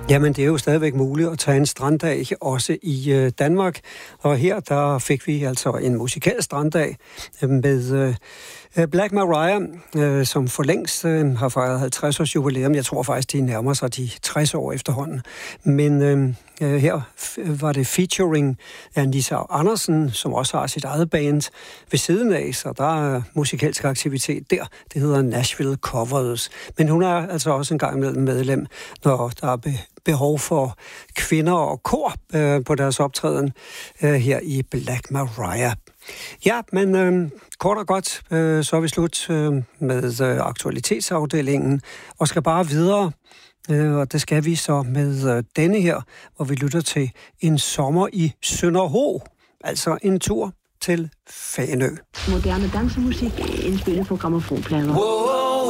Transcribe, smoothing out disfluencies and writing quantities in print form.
Jamen, det er jo stadigvæk muligt at tage en stranddag, også i Danmark. Og her, der fik vi altså en musikalsk stranddag med Black Mariah, som for længst har fejret 50 års jubilæum. Jeg tror faktisk, de nærmer sig de 60 år efterhånden. Men her var det featuring Anissa Andersen, som også har sit eget band ved siden af, så der er musikalsk aktivitet der. Det hedder Nashville Covers. Men hun er altså også en gang imellem medlem, når der er behov for kvinder og kor på deres optræden her i Black Mariah. Ja, men kort og godt, så er vi slut med aktualitetsafdelingen og skal bare videre. Og det skal vi så med denne her, hvor vi lytter til En sommer i Sønderho, altså en tur til Fanø. Moderne dansemusik indspillet på grammofonplader.